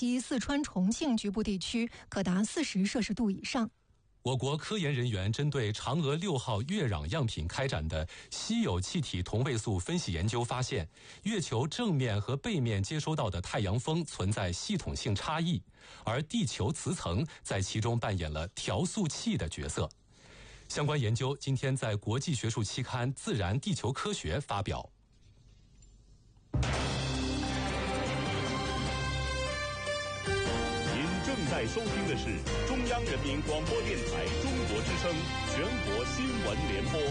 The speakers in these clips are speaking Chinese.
西、四川、重庆局部地区可达40摄氏度以上。 我国科研人员针对嫦娥6号月壤样品开展的稀有气体同位素分析研究发现，月球正面和背面接收到的太阳风存在系统性差异，而地球磁层在其中扮演了调速器的角色。相关研究今天在国际学术期刊《自然地球科学》发表。 正在收听的是中央人民广播电台中国之声全国新闻联播。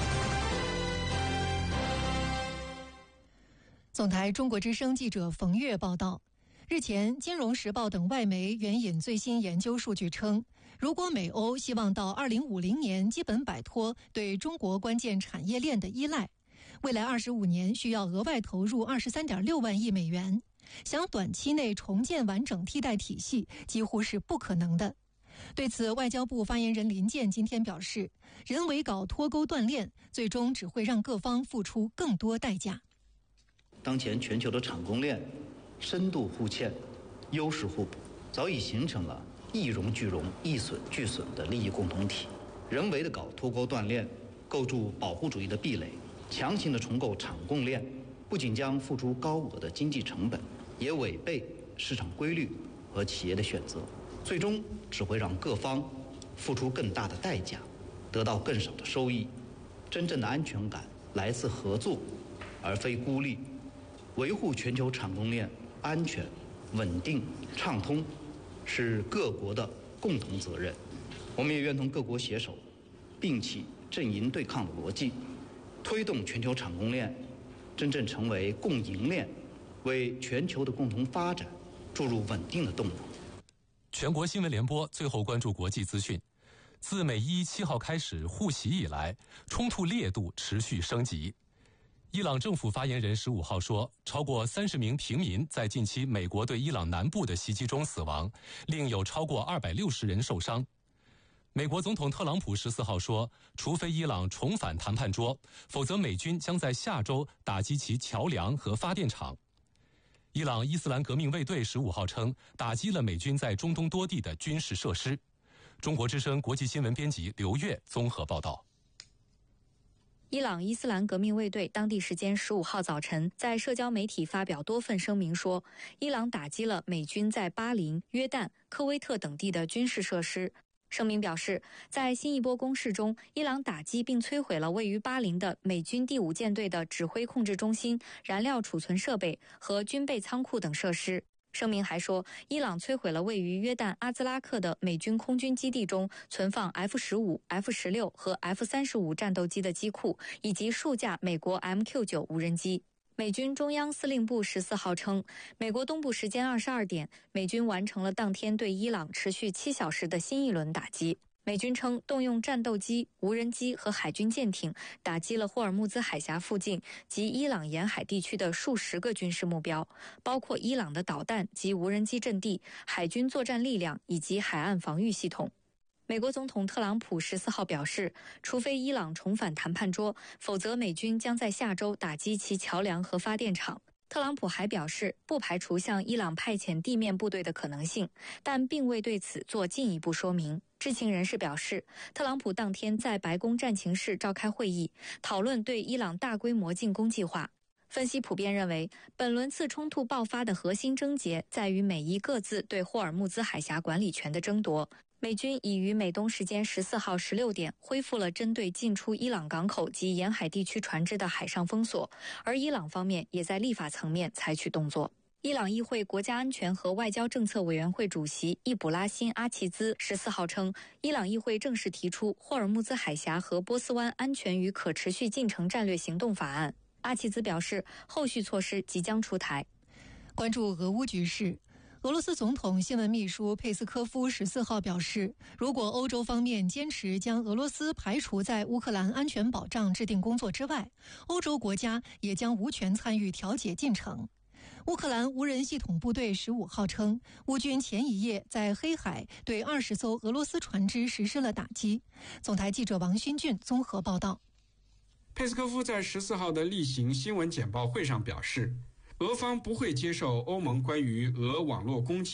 总台中国之声记者冯月报道，日前《金融时报》等外媒援引最新研究数据称，如果美欧希望到2050年基本摆脱对中国关键产业链的依赖，未来25年需要额外投入23.6万亿美元。想短期内重建完整替代体系几乎是不可能的。对此，外交部发言人林健今天表示，人为搞脱钩断链，最终只会让各方付出更多代价。 当前全球的产供链深度互嵌、优势互补，早已形成了一荣俱荣、一损俱损的利益共同体。人为的搞脱钩断链，构筑保护主义的壁垒，强行的重构产供链，不仅将付出高额的经济成本，也违背市场规律和企业的选择，最终只会让各方付出更大的代价，得到更少的收益。真正的安全感来自合作，而非孤立。维护全球产供链安全、稳定、畅通，是各国的共同责任。我们也愿同各国携手，摒弃阵营对抗的逻辑，推动全球产供链真正成为共赢链，为全球的共同发展注入稳定的动能。 全国新闻联播最后关注国际资讯。自美伊7号开始互袭以来，冲突烈度持续升级。伊朗政府发言人15号说，超过30名平民在近期美国对伊朗南部的袭击中死亡，另有超过260人受伤。美国总统特朗普14号说，除非伊朗重返谈判桌，否则美军将在下周打击其桥梁和发电厂。伊朗伊斯兰革命卫队15号称，打击了美军在中东多地的军事设施。中国之声国际新闻编辑刘月综合报道。 伊朗伊斯兰革命卫队当地时间15号早晨在社交媒体发表多份声明说，伊朗打击了美军在巴林、约旦、科威特等地的军事设施。声明表示，在新一波攻势中，伊朗打击并摧毁了位于巴林的美军第5舰队的指挥控制中心、燃料储存设备和军备仓库等设施。声明还说，伊朗摧毁了位于约旦阿兹拉克的美军空军基地中存放 F-15、F-16 和 F-35 战斗机的机库，以及数架美国 MQ-9 无人机。美军中央司令部14号称，美国东部时间22点，美军完成了当天对伊朗持续7小时的新一轮打击。美军称，动用战斗机、无人机和海军舰艇打击了霍尔木兹海峡附近及伊朗沿海地区的数十个军事目标，包括伊朗的导弹及无人机阵地、海军作战力量以及海岸防御系统。美国总统特朗普14号表示，除非伊朗重返谈判桌，否则美军将在下周打击其桥梁和发电厂。特朗普还表示，不排除向伊朗派遣地面部队的可能性，但并未对此做进一步说明。知情人士表示，特朗普当天在白宫战情室召开会议，讨论对伊朗大规模进攻计划。分析普遍认为，本轮次冲突爆发的核心症结在于美伊各自对霍尔木兹海峡管理权的争夺。美军已于美东时间14号16点恢复了针对进出伊朗港口及沿海地区船只的海上封锁，而伊朗方面也在立法层面采取动作。伊朗议会国家安全和外交政策委员会主席易卜拉欣·阿齐兹14号称，伊朗议会正式提出霍尔木兹海峡和波斯湾安全与可持续进程战略行动法案。阿齐兹表示，后续措施即将出台。 关注俄乌局势，俄罗斯总统新闻秘书佩斯科夫14号表示，如果欧洲方面坚持将俄罗斯排除在乌克兰安全保障制定工作之外，欧洲国家也将无权参与调解进程。乌克兰无人系统部队15号称，乌军前一夜在黑海对20艘俄罗斯船只实施了打击。总台记者王勋俊综合报道。 佩斯科夫在14号的例行新闻简报会上表示，俄方不会接受欧盟关于俄网络攻击